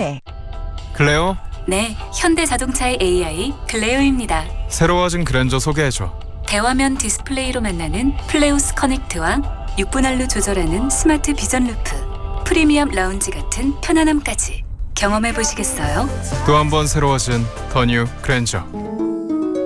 편해. 클레오, 네, 현대자동차의 AI 클레오입니다. 새로워진 그랜저 소개해줘. 대화면 디스플레이로 만나는 플레오스 커넥트와 6분할로 조절하는 스마트 비전 루프, 프리미엄 라운지 같은 편안함까지 경험해 보시겠어요? 또 한 번 새로워진 더 뉴 그랜저.